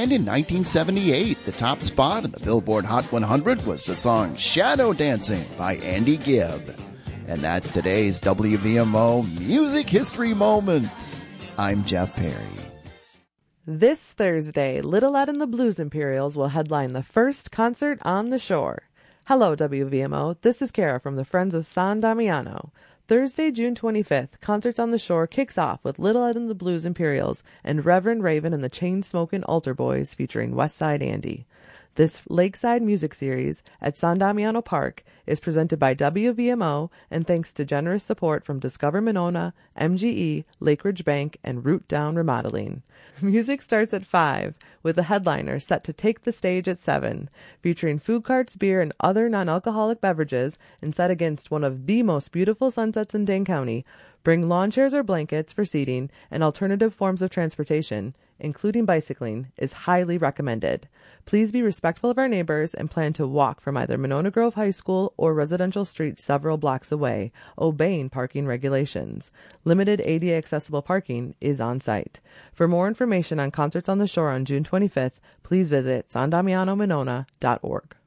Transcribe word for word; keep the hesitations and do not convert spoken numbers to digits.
And in nineteen seventy-eight, the top spot in the Billboard Hot one hundred was the song Shadow Dancing by Andy Gibb. And that's today's W V M O Music History Moment. I'm Jeff Perry. This Thursday, Little Ed and the Blues Imperials will headline the first concert on the shore. Hello, W V M O. This is Kara from the Friends of San Damiano. Thursday, June twenty-fifth, Concerts on the Shore kicks off with Little Ed and the Blues Imperials and Reverend Raven and the Chain-Smokin' Altar Boys featuring Westside Andy. This lakeside music series at San Damiano Park is presented by W V M O and thanks to generous support from Discover Monona, M G E, Lakeridge Bank, and Root Down Remodeling. Music starts at five, with the headliner set to take the stage at seven, featuring food carts, beer, and other non-alcoholic beverages, and set against one of the most beautiful sunsets in Dane County. Bring lawn chairs or blankets for seating, and alternative forms of transportation, including bicycling, is highly recommended. Please be respectful of our neighbors and plan to walk from either Monona Grove High School or residential streets several blocks away, obeying parking regulations. Limited A D A accessible parking is on site. For more information on Concerts on the Shore on June twenty-fifth, please visit san damiano monona dot org.